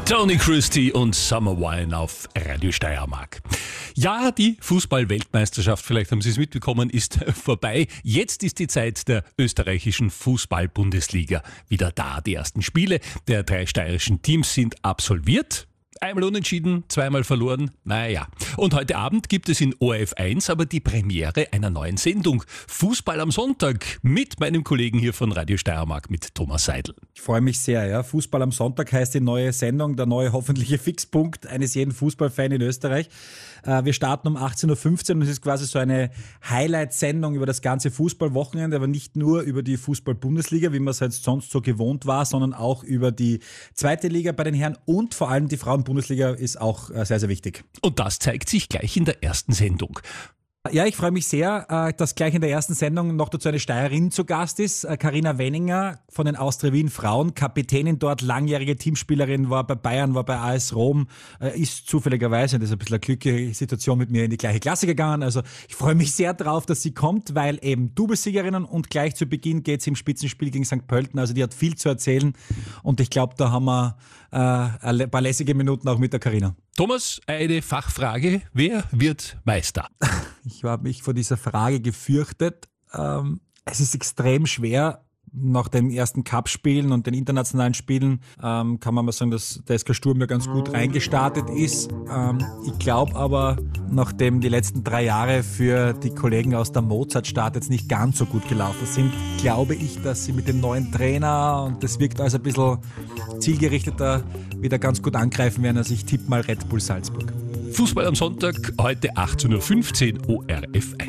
Tony Christie und Summer Wine auf Radio Steiermark. Ja, die Fußball-Weltmeisterschaft, vielleicht haben Sie es mitbekommen, ist vorbei. Jetzt ist die Zeit der österreichischen Fußball-Bundesliga wieder da. Die ersten Spiele der 3 steirischen Teams sind absolviert. Einmal unentschieden, zweimal verloren, naja. Und heute Abend gibt es in ORF 1 aber die Premiere einer neuen Sendung. Fußball am Sonntag mit meinem Kollegen hier von Radio Steiermark, mit Thomas Seidel. Ich freue mich sehr, ja. Fußball am Sonntag heißt die neue Sendung, der neue hoffentliche Fixpunkt eines jeden Fußballfans in Österreich. Wir starten um 18.15 Uhr und es ist quasi so eine Highlight-Sendung über das ganze Fußballwochenende, aber nicht nur über die Fußball-Bundesliga, wie man es jetzt sonst so gewohnt war, sondern auch über die zweite Liga bei den Herren und vor allem die Frauen-Bundesliga ist auch sehr, sehr wichtig. Und das zeigt sich gleich in der ersten Sendung. Ja, ich freue mich sehr, dass gleich in der ersten Sendung noch dazu eine Steirerin zu Gast ist. Carina Wenninger von den Austria Wien Frauen, Kapitänin dort, langjährige Teamspielerin, war bei Bayern, war bei AS Rom, ist zufälligerweise, das ist ein bisschen eine glückliche Situation, mit mir in die gleiche Klasse gegangen. Also ich freue mich sehr drauf, dass sie kommt, weil eben Doublesiegerinnen und gleich zu Beginn geht es im Spitzenspiel gegen St. Pölten. Also die hat viel zu erzählen und ich glaube, da haben wir ein paar lässige Minuten auch mit der Carina. Thomas, eine Fachfrage. Wer wird Meister? Ich habe mich vor dieser Frage gefürchtet. Es ist extrem schwer. Nach den ersten Cup-Spielen und den internationalen Spielen kann man mal sagen, dass der SK Sturm ja ganz gut reingestartet ist. Ich glaube aber, nachdem die letzten 3 Jahre für die Kollegen aus der Mozartstadt jetzt nicht ganz so gut gelaufen sind, glaube ich, dass sie mit dem neuen Trainer, und das wirkt als ein bisschen zielgerichteter, wieder ganz gut angreifen werden. Also ich tippe mal Red Bull Salzburg. Fußball am Sonntag, heute 18.15 Uhr ORF 1.